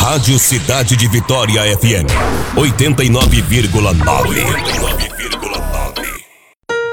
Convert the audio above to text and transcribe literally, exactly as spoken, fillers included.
Rádio Cidade de Vitória F M oitenta e nove vírgula nove.